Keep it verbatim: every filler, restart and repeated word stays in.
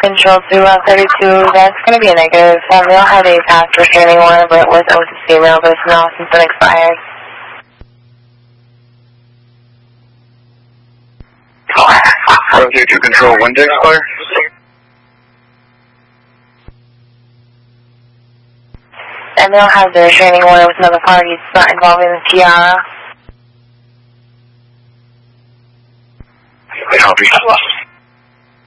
Control two one thirty-two, that's going to be a negative. Um, we don't have a past restraining order, but it was O C C mail, but it's now since it expired. Roger to control, when did it expire? And we don't have the restraining order with another party, it's not involving the Tiara. I copy.